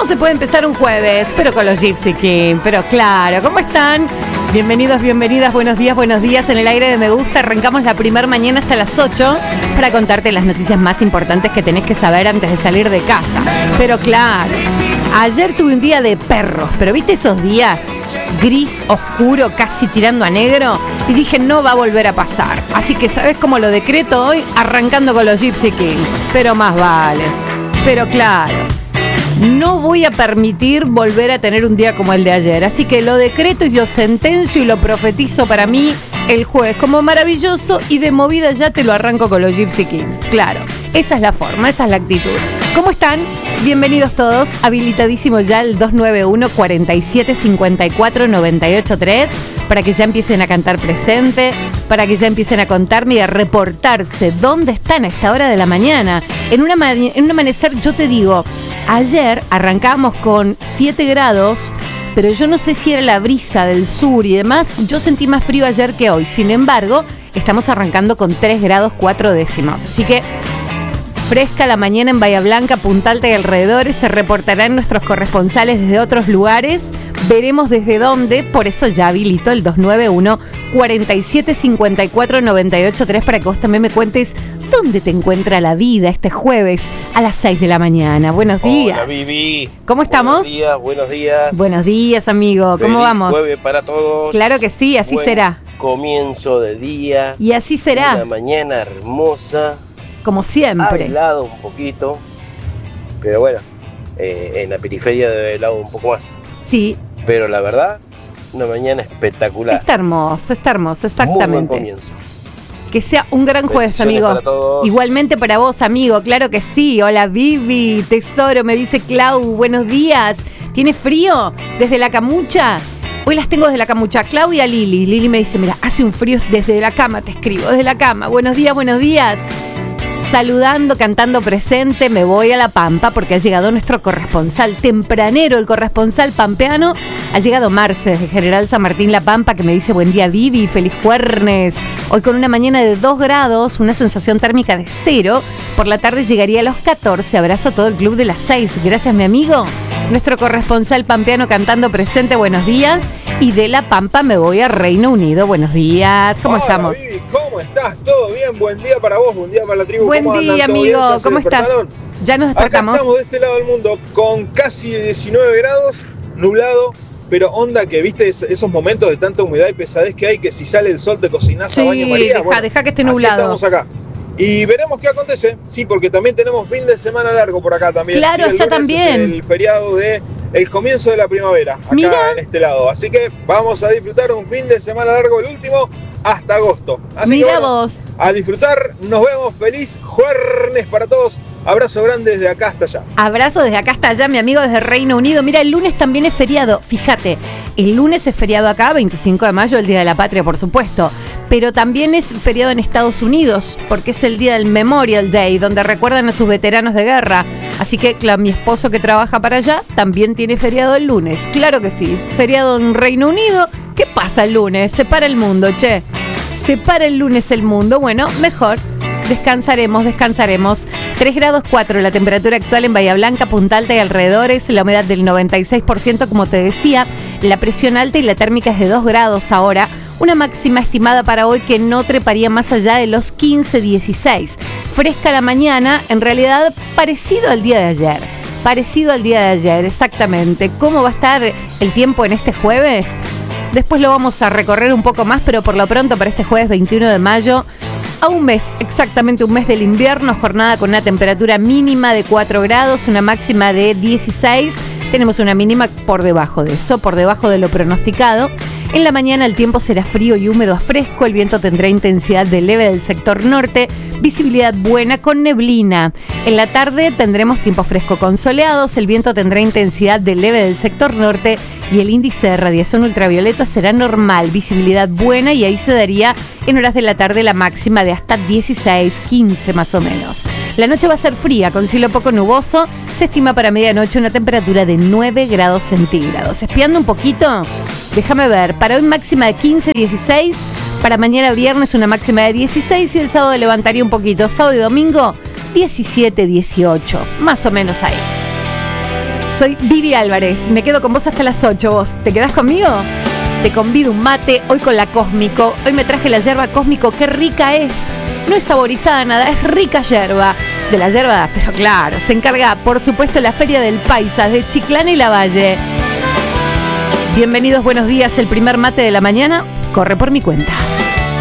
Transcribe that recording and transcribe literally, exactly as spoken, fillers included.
¿Cómo se puede empezar un jueves? Pero con los Gypsy King. Pero claro, ¿cómo están? Bienvenidos, bienvenidas, buenos días, buenos días. En el aire de Me Gusta arrancamos la primer mañana hasta las ocho para contarte las noticias más importantes que tenés que saber antes de salir de casa. Pero claro, ayer tuve un día de perros, pero ¿viste esos días gris, oscuro, casi tirando a negro? Y dije, no va a volver a pasar. Así que, ¿sabes cómo lo decreto hoy? Arrancando con los Gypsy King. Pero más vale. Pero claro, no voy a permitir volver a tener un día como el de ayer. Así que lo decreto y yo sentencio y lo profetizo para mí el jueves como maravilloso, y de movida ya te lo arranco con los Gypsy Kings. Claro, esa es la forma, esa es la actitud. ¿Cómo están? Bienvenidos todos. Habilitadísimo ya el dos nueve uno, cuatro siete, cinco cuatro, nueve ocho tres para que ya empiecen a cantar presente, para que ya empiecen a contarme y a reportarse dónde están a esta hora de la mañana. En, una ma- en un amanecer, yo te digo, ayer arrancamos con siete grados, pero yo no sé si era la brisa del sur y demás. Yo sentí más frío ayer que hoy. Sin embargo, estamos arrancando con tres grados cuatro décimos. Así que fresca la mañana en Bahía Blanca, Punta Alta y alrededores. Se reportarán nuestros corresponsales desde otros lugares. Veremos desde dónde. Por eso ya habilito el dos nueve uno, cuatro siete, cinco cuatro, nueve ocho tres para que vos también me cuentes dónde te encuentra la vida este jueves a las seis de la mañana. Buenos días. Hola, Vivi. ¿Cómo estamos? Buenos días, buenos días. Buenos días, amigo. ¿Cómo Feliz vamos? Jueves para todos. Claro que sí, así Buen será. Comienzo de día. Y así será. Una mañana hermosa. Como siempre. Helado un poquito. Pero bueno, eh, en la periferia debe helado un poco más. Sí. Pero la verdad, una mañana espectacular. Está hermoso, está hermoso, exactamente. Muy buen comienzo. Que sea un gran jueves, Bendiciones amigo. para todos. Igualmente para vos, amigo, claro que sí. Hola, Vivi, tesoro, me dice Clau, buenos días. ¿Tienes frío? ¿Desde la camucha? Hoy las tengo desde la camucha, Clau y a Lili. Lili me dice, mira, hace un frío desde la cama, te escribo, desde la cama. Buenos días, buenos días. Saludando, cantando presente, me voy a La Pampa porque ha llegado nuestro corresponsal tempranero, el corresponsal pampeano. Ha llegado Marce desde General San Martín La Pampa, que me dice buen día, Vivi, feliz jueves. Hoy con una mañana de dos grados, una sensación térmica de cero. Por la tarde llegaría a los catorce. Abrazo a todo el club de las seis. Gracias, mi amigo. Nuestro corresponsal pampeano cantando presente, buenos días. Y de La Pampa me voy a Reino Unido. Buenos días, ¿cómo Hola, estamos? Vivi, ¿cómo estás? ¿Todo bien? Buen día para vos, buen día para la tribu. Buen ¿Cómo andan? día, ¿Todo amigo. bien? ¿Ya se ¿Cómo estás? despertaron? Ya nos despertamos. Acá estamos de este lado del mundo con casi diecinueve grados, nublado, pero onda que, viste, es- esos momentos de tanta humedad y pesadez que hay, que si sale el sol te cocinás Sí, a baño María. deja, Bueno, deja que esté así nublado. estamos acá. Y veremos qué acontece, sí, porque también tenemos fin de semana largo por acá también. Claro, Sí, el allá lunes también. es el feriado de el comienzo de la primavera, acá Mira. en este lado. Así que vamos a disfrutar un fin de semana largo, el último, hasta agosto. Así Mira que bueno, vos. a disfrutar, nos vemos, feliz jueves para todos, abrazo grande desde acá hasta allá. Abrazo desde acá hasta allá, mi amigo desde Reino Unido. Mira, el lunes también es feriado. Fíjate, el lunes es feriado acá, veinticinco de mayo, el Día de la Patria, por supuesto. Pero también es feriado en Estados Unidos, porque es el día del Memorial Day, donde recuerdan a sus veteranos de guerra. Así que, claro, mi esposo que trabaja para allá también tiene feriado el lunes. Claro que sí, feriado en Reino Unido. ¿Qué pasa el lunes? Se para el mundo, che. Se para el lunes el mundo. Bueno, mejor. Descansaremos, descansaremos. tres grados cuatro la temperatura actual en Bahía Blanca, Punta Alta y alrededores. La humedad del noventa y seis por ciento, como te decía. La presión alta y la térmica es de dos grados ahora. Una máxima estimada para hoy que no treparía más allá de los quince dieciséis. Fresca la mañana, en realidad parecido al día de ayer. Parecido al día de ayer, exactamente. ¿Cómo va a estar el tiempo en este jueves? Después lo vamos a recorrer un poco más, pero por lo pronto para este jueves veintiuno de mayo, a un mes, exactamente un mes del invierno, jornada con una temperatura mínima de cuatro grados, una máxima de dieciséis. Tenemos una mínima por debajo de eso, por debajo de lo pronosticado. En la mañana el tiempo será frío y húmedo a fresco, el viento tendrá intensidad de leve del sector norte, visibilidad buena con neblina. En la tarde tendremos tiempo fresco con soleados, el viento tendrá intensidad de leve del sector norte y el índice de radiación ultravioleta será normal, visibilidad buena, y ahí se daría en horas de la tarde la máxima de hasta dieciséis, quince más o menos. La noche va a ser fría, con cielo poco nuboso, se estima para medianoche una temperatura de nueve grados centígrados. Espiando un poquito, déjame ver, para hoy máxima de quince, dieciséis, para mañana viernes una máxima de dieciséis y el sábado levantaría un poquito, sábado y domingo diecisiete, dieciocho, más o menos ahí. Soy Vivi Álvarez, me quedo con vos hasta las ocho. ¿Vos te quedás conmigo? Te convido un mate, hoy con la Cósmico. Hoy me traje la yerba Cósmico, qué rica es. No es saborizada nada, es rica yerba. De la yerba, pero claro, se encarga, por supuesto, la Feria del Paisa, de Chiclana y Lavalle. Bienvenidos, buenos días. El primer mate de la mañana corre por mi cuenta.